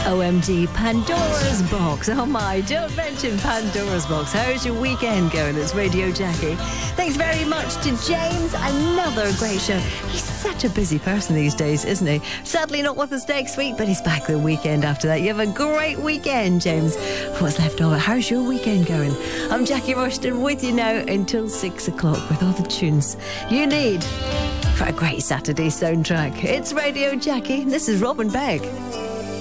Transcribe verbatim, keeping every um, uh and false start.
O M G, Pandora's Box. Oh my, don't mention Pandora's Box. How's your weekend going? It's Radio Jackie. Thanks very much to James. Another great show. He's such a busy person these days, isn't he? Sadly not with us next week, but he's back the weekend after that. You have a great weekend, James. What's left of it? How's your weekend going? I'm Jackie Rushton with you now until six o'clock with all the tunes you need for a great Saturday soundtrack. It's Radio Jackie. This is Robin Beck.